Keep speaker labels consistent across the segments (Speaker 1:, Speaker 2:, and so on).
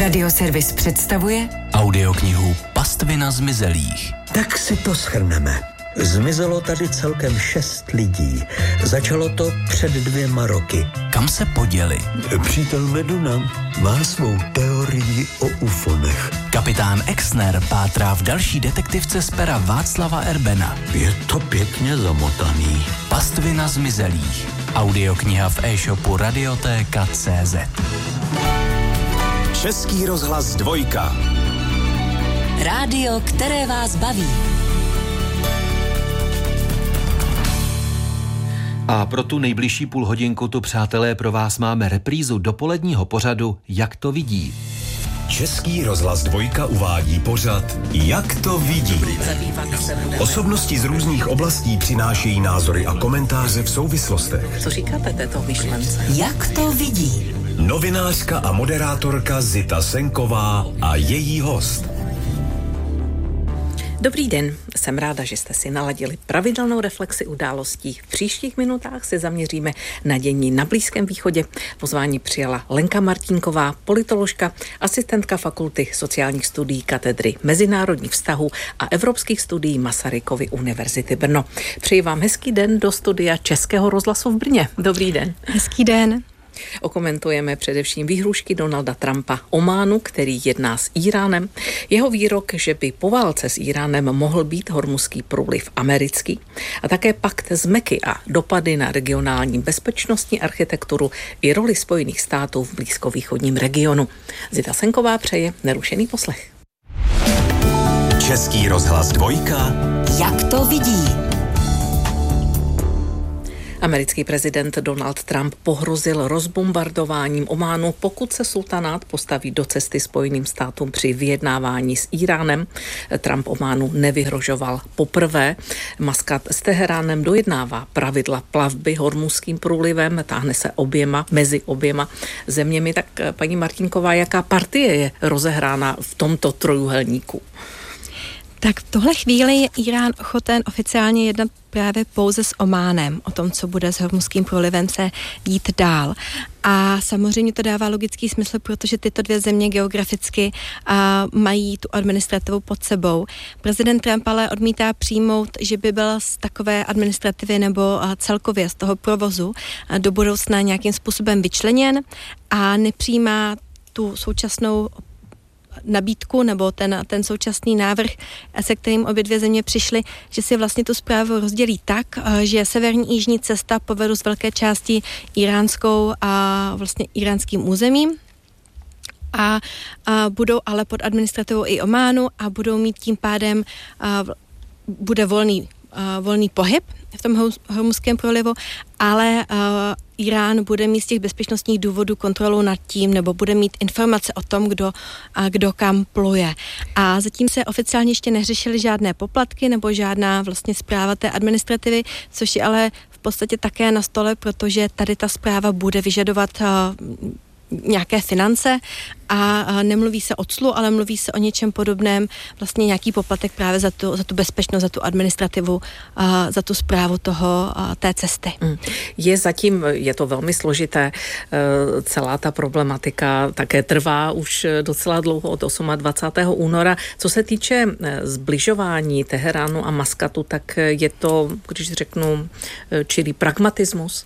Speaker 1: Radioservis představuje
Speaker 2: audioknihu Pastvina zmizelých.
Speaker 3: Tak si to shrneme. Zmizelo tady celkem 6 lidí. Začalo to před 2 roky.
Speaker 2: Kam se poděli?
Speaker 3: Přítel Meduna má svou teorii o ufonech.
Speaker 2: Kapitán Exner pátrá v další detektivce z pera Václava Erbena.
Speaker 3: Je to pěkně zamotaný.
Speaker 2: Pastvina zmizelých. Audiokniha v e-shopu Radiotéka.cz.
Speaker 4: Český rozhlas 2.
Speaker 1: rádio, které vás baví.
Speaker 5: A pro tu nejbližší půlhodinku tu, přátelé, pro vás máme reprízu dopoledního pořadu Jak to vidí.
Speaker 4: Český rozhlas 2 uvádí pořad Jak to vidí. Osobnosti z různých oblastí přinášejí názory a komentáře v souvislostech.
Speaker 6: Co říkáte této myšlence?
Speaker 1: Jak to vidí?
Speaker 4: Novinářka a moderátorka Zita Senková a její host.
Speaker 6: Dobrý den, jsem ráda, že jste si naladili pravidelnou reflexi událostí. V příštích minutách se zaměříme na dění na Blízkém východě. Pozvání přijala Lenka Martínková, politoložka, asistentka Fakulty sociálních studií Katedry mezinárodních vztahů a evropských studií Masarykovy univerzity Brno. Přeji vám hezký den do studia Českého rozhlasu v Brně. Dobrý den.
Speaker 7: Hezký den.
Speaker 6: Okomentujeme především výhrušky Donalda Trumpa Ománu, který jedná s Íránem. Jeho výrok, že by po válce s Íránem mohl být Hormuzský průliv americký. A také pakt z Meky a dopady na regionální bezpečnostní architekturu i roli Spojených států v blízkovýchodním regionu. Zita Senková přeje nerušený poslech.
Speaker 4: Český rozhlas 2.
Speaker 1: Jak to vidí?
Speaker 6: Americký prezident Donald Trump pohrozil rozbombardováním Ománu, pokud se sultanát postaví do cesty Spojeným státům při vyjednávání s Íránem. Trump Ománu nevyhrožoval poprvé. Maskat s Teheránem dojednává pravidla plavby Hormuzským průlivem, táhne se mezi oběma zeměmi. Tak paní Martínková, jaká partie je rozehrána v tomto trojúhelníku?
Speaker 7: Tak v tuhle chvíli je Írán ochoten oficiálně jednat právě pouze s Ománem o tom, co bude s Hormuzským průlivem se dít dál. A samozřejmě to dává logický smysl, protože tyto 2 země geograficky mají tu administrativu pod sebou. Prezident Trump ale odmítá přijmout, že by byl z takové administrativy nebo celkově z toho provozu do budoucna nějakým způsobem vyčleněn a nepřijímá tu současnou nabídku nebo ten současný návrh, se kterým obě 2 země přišly, že si vlastně tu zprávu rozdělí tak, že severní jižní cesta povedou z velké části iránskou a vlastně iránským územím a budou ale pod administrativou i Ománu a budou mít tím pádem bude volný pohyb v tom Hormuzském průlivu, ale Irán bude mít z těch bezpečnostních důvodů kontrolu nad tím, nebo bude mít informace o tom, kdo kam pluje. A zatím se oficiálně ještě neřešily žádné poplatky nebo žádná vlastně správa té administrativy, což je ale v podstatě také na stole, protože tady ta správa bude vyžadovat nějaké finance a nemluví se o clu, ale mluví se o něčem podobném, vlastně nějaký poplatek právě za tu bezpečnost, za tu administrativu, za tu správu té cesty.
Speaker 6: Je to velmi složité, celá ta problematika také trvá už docela dlouho, od 28. února. Co se týče zbližování Teheránu a Maskatu, tak je to, když řeknu, čirý pragmatismus?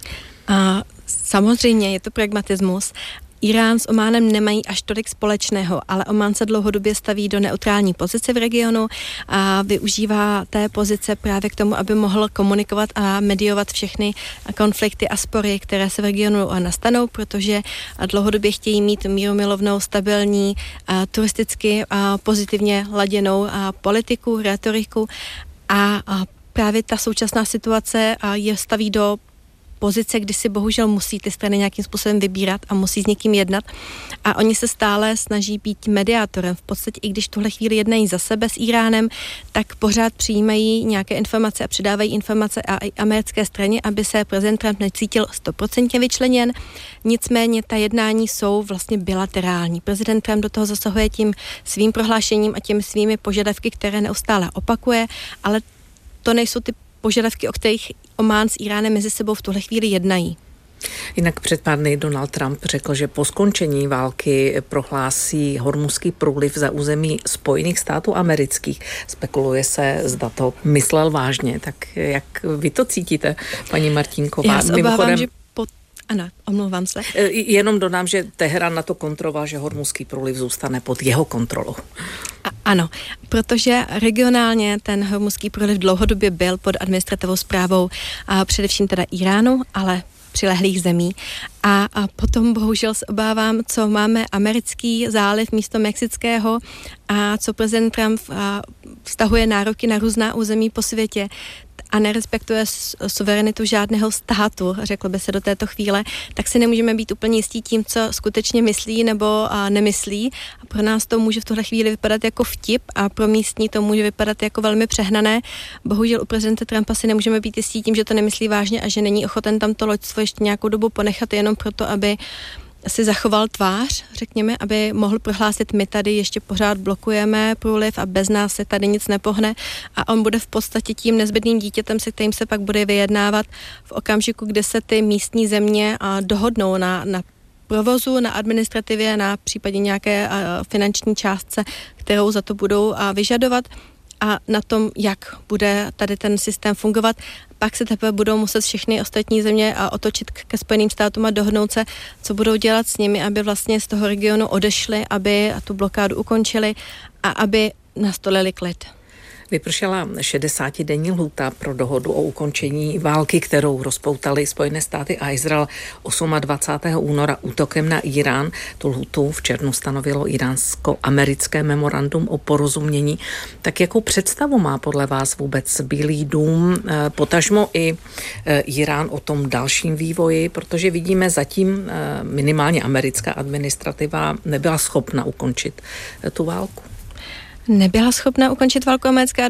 Speaker 7: Samozřejmě je to pragmatismus. Irán s Ománem nemají až tolik společného, ale Omán se dlouhodobě staví do neutrální pozice v regionu a využívá té pozice právě k tomu, aby mohl komunikovat a mediovat všechny konflikty a spory, které se v regionu nastanou, protože dlouhodobě chtějí mít mírumilovnou, stabilní, turisticky pozitivně laděnou politiku, retoriku a právě ta současná situace je staví do pozice, kdy si bohužel musí ty strany nějakým způsobem vybírat a musí s někým jednat. A oni se stále snaží být mediátorem. V podstatě, i když tuhle chvíli jednají za sebe s Iránem, tak pořád přijímají nějaké informace a předávají informace a americké straně, aby se prezident Trump necítil 100% vyčleněn. Nicméně ta jednání jsou vlastně bilaterální. Prezident Trump do toho zasahuje tím svým prohlášením a těmi svými požadavky, které neustále opakuje, ale to nejsou ty požadavky, o kterých Omán s Iránem mezi sebou v tuhle chvíli jednají.
Speaker 6: Jinak před pár dny Donald Trump řekl, že po skončení války prohlásí Hormuzský průliv za území Spojených států amerických. Spekuluje se, zda to myslel vážně. Tak jak vy to cítíte, paní Martinková?
Speaker 7: Já se obávám, že ano, omlouvám se.
Speaker 6: Jenom dodám, že Teherán na to kontroval, že Hormuzský průliv zůstane pod jeho kontrolou.
Speaker 7: Ano, protože regionálně ten Hormuzský průliv dlouhodobě byl pod administrativou správou a především teda Iránu, ale přilehlých zemí. A potom bohužel se obávám, co máme americký záliv místo mexického a co prezident Trump vztahuje nároky na různá území po světě a nerespektuje suverenitu žádného státu, řeklo by se do této chvíle, tak si nemůžeme být úplně jistí tím, co skutečně myslí nebo nemyslí. A pro nás to může v tuhle chvíli vypadat jako vtip a pro místní to může vypadat jako velmi přehnané. Bohužel u prezidenta Trumpa si nemůžeme být jistí tím, že to nemyslí vážně a že není ochoten tam to loďstvo ještě nějakou dobu ponechat jenom proto, aby si zachoval tvář, řekněme, aby mohl prohlásit, my tady ještě pořád blokujeme průliv a bez nás se tady nic nepohne a on bude v podstatě tím nezbedným dítětem, se kterým se pak bude vyjednávat v okamžiku, kdy se ty místní země dohodnou na provozu, na administrativě, na případě nějaké finanční částce, kterou za to budou vyžadovat a na tom, jak bude tady ten systém fungovat. Pak se teprve budou muset všechny ostatní země otočit ke Spojeným státům a dohodnout se, co budou dělat s nimi, aby vlastně z toho regionu odešli, aby tu blokádu ukončili a aby nastolili klid.
Speaker 6: Vypršela 60-denní lhůta pro dohodu o ukončení války, kterou rozpoutaly Spojené státy a Izrael 28. února útokem na Irán. Tu lhůtu v červnu stanovilo iránsko-americké memorandum o porozumění. Tak jakou představu má podle vás vůbec Bílý dům, potažmo i Irán o tom dalším vývoji, protože vidíme zatím minimálně americká administrativa nebyla schopna ukončit tu válku.
Speaker 7: Nebyla schopna ukončit válku americká